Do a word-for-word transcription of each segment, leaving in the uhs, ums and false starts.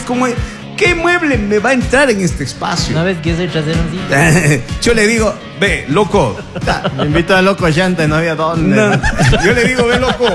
¿cómo es? ¿Qué mueble me va a entrar en este espacio? ¿No ves que es el trasero? Yo le digo, ve, loco. Me invito a Loco Llanta y no había dónde. No, yo le digo, ve, loco.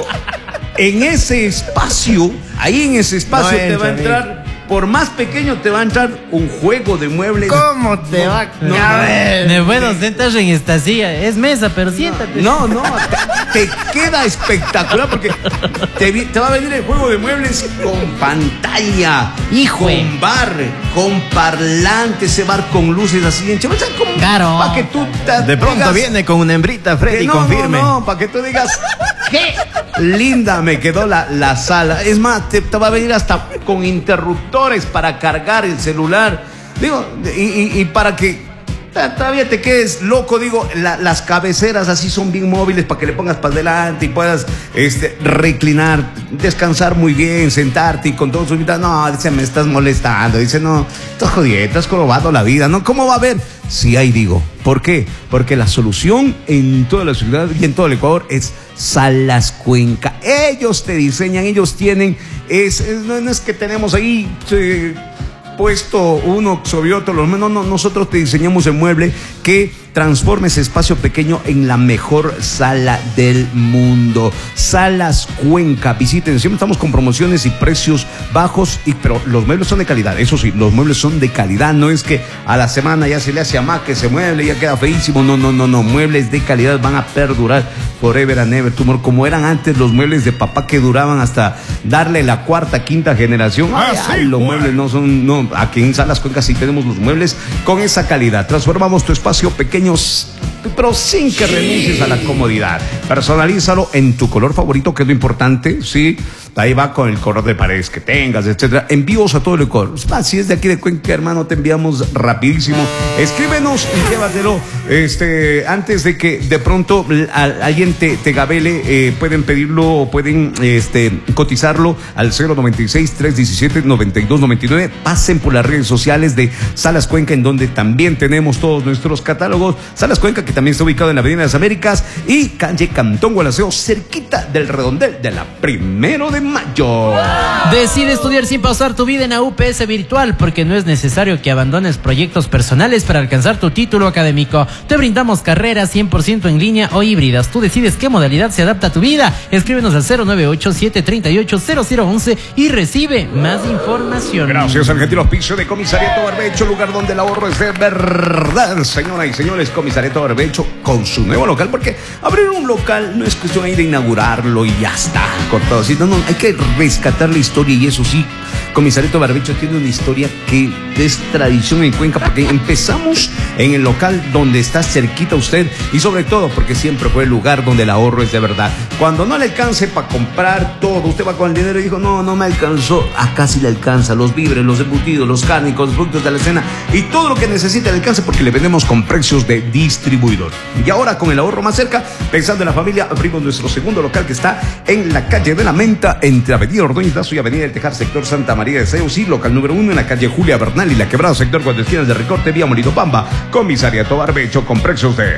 En ese espacio, ahí en ese espacio No te entra, va a entrar, por más pequeño te va a entrar un juego de muebles. ¿Cómo te va a no, caber? Me puedo sentar en esta silla. Es mesa, pero siéntate. No, no, te, te queda espectacular porque te, vi- te va a venir el juego de muebles con pantalla, Hijo. con bar, con parlante, ese bar con luces así en chévere, o sea, como Claro. para que tú te De pronto digas viene con una hembrita, que Freddy, no, confirme. no, no, para que tú digas qué linda me quedó la, la sala. Es más, te, te va a venir hasta con interruptores para cargar el celular. Digo, y, y- y para que ta- todavía te quedes loco, digo, la- las cabeceras así son bien móviles para que le pongas para adelante y puedas este, reclinar, descansar muy bien, sentarte y con todo su vida. No, dice, me estás molestando. Dice, no, estás jodiendo, estás corobando la vida. No, ¿cómo va a haber? Sí, ahí digo. ¿Por qué? Porque la solución en toda la ciudad y en todo el Ecuador es Salas Cuenca. Ellos te diseñan, ellos tienen, es, es- no, no es que tenemos ahí eh, puesto uno sobre otro, no, no, no, nosotros te diseñamos el mueble que transforma ese espacio pequeño en la mejor sala del mundo. Salas Cuenca, visiten, siempre estamos con promociones y precios bajos, y, pero los muebles son de calidad, eso sí, los muebles son de calidad, no es que a la semana ya se le hace a más que ese mueble ya queda feísimo, no, no, no, no, muebles de calidad van a perdurar forever and ever, tumor, como eran antes los muebles de papá que duraban hasta darle la cuarta, quinta generación. Ay, ay, los muebles no son, no, aquí en Salas Cuenca sí tenemos los muebles con esa calidad, transformamos tu espacio pequeño, pero sin que renuncies a la comodidad. Personalízalo en tu color favorito, que es lo importante, ¿sí? Ahí va con el color de paredes que tengas, etcétera. Envíos a todo el Ecuador. Ah, si es de aquí de Cuenca, hermano, te enviamos rapidísimo. Escríbenos y llévatelo. Este, antes de que de pronto a, alguien te, te gabele, eh, pueden pedirlo o pueden este, cotizarlo al cero noventa y seis, trescientos diecisiete, noventa y dos noventa y nueve. Pasen por las redes sociales de Salas Cuenca, en donde también tenemos todos nuestros catálogos. Salas Cuenca, que también está ubicado en la Avenida de las Américas y calle Cantón Gualaceo, cerquita del redondel de la Primero de Mayo. Decide estudiar sin pausar tu vida en la U P S Virtual, porque no es necesario que abandones proyectos personales para alcanzar tu título académico. Te brindamos carreras cien por ciento en línea o híbridas. Tú decides qué modalidad se adapta a tu vida. Escríbenos al cero nueve ocho, siete tres ocho, cero cero once y recibe más información. Gracias al gentil auspicio de Comisariato Barbecho, lugar donde el ahorro es de verdad. Señoras y señores, Comisariato Barbecho con su nuevo local, porque abrir un local no es cuestión ahí de inaugurarlo y ya está, cortado así. No, no, hay que rescatar la historia, y eso sí, Comisariato Barbecho tiene una historia que es tradición en Cuenca, porque empezamos en el local donde está cerquita usted, y sobre todo porque siempre fue el lugar donde el ahorro es de verdad. Cuando no le alcance para comprar todo, usted va con el dinero y dijo, no, no me alcanzó. Acá sí le alcanza, los víveres, los embutidos, los cárnicos, los productos de la cena y todo lo que necesita le alcance, porque le vendemos con precios de distribuidor. Y ahora, con el ahorro más cerca, pensando en la familia, abrimos nuestro segundo local, que está en la calle de la Menta, entre Avenida Ordóñez Lazo y Avenida del Tejar, sector Santa María de Ceus, y local número uno en la calle Julia Bernal y la Quebrada, sector Cuatro Esquinas de Recorte, vía Molino Pamba. Comisariato Barbecho con precios de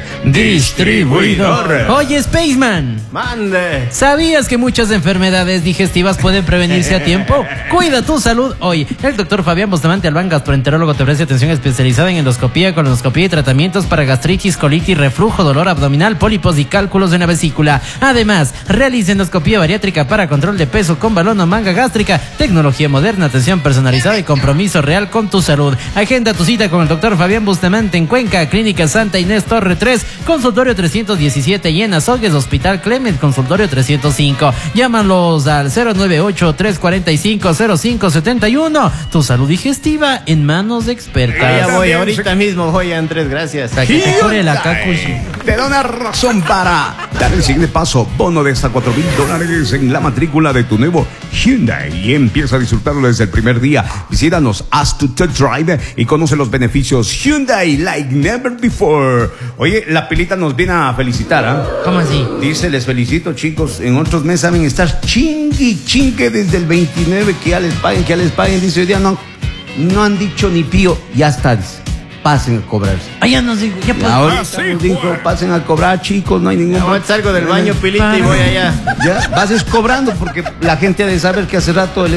distribuidor. Oye, Spaceman, ¡Mande! ¿sabías que muchas enfermedades digestivas pueden prevenirse a tiempo? Cuida tu salud hoy. El doctor Fabián Bustamante Albán, gastroenterólogo, te ofrece atención especializada en endoscopía, colonoscopía y tratamientos para gastritis, colitis, reflujo, dolor abdominal, pólipos y cálculos en la vesícula. Además, realiza endoscopía bariátrica para control de peso con balón o manga gástrica, tecnología moderna, atención personalizada y compromiso real con tu salud. Agenda tu cita con el doctor Fabián Bustamante en Cuenca, Clínica Santa Inés Torre tres, consultorio trescientos diecisiete, y en Azogues, Hospital Clement, consultorio trescientos cinco. Llámalos al cero nueve ocho, tres cuatro cinco, cero cinco siete uno. Tu salud digestiva en manos de expertas. Ya voy, También, ahorita sí. mismo voy, Andrés, gracias. Para que te cure la cacushi. Te da una razón para dar el siguiente paso. Bono de hasta cuatro mil dólares en la matrícula de tu nuevo Hyundai, y empieza a disfrutarlo desde el primer día. Visítanos, haz tu test drive y conoce los beneficios Hyundai like never before. Oye, la pilita nos viene a felicitar, ¿ah? ¿Cómo así? Dice, les felicito, chicos. En otros meses saben estar chingue chingue desde el veintinueve, que ya les paguen, que ya les paguen. Dice, hoy día no, no han dicho ni pío. Ya está, dice, pasen a cobrar. Ah, ya nos dijo, ya Y pues. ahorita Ah, sí, nos dijo, joder. pasen a cobrar, chicos, no hay ningún Ahorita salgo del baño, pilita, y voy allá. Ya, vas es cobrando, porque la gente ha de saber que hace rato el